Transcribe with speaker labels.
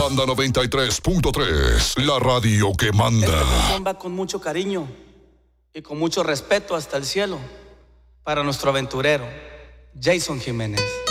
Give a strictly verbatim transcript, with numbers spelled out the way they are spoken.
Speaker 1: Banda noventa y tres punto tres, la radio que manda.
Speaker 2: Esta canción va con mucho cariño y con mucho respeto hasta el cielo para nuestro aventurero, Jason Jiménez.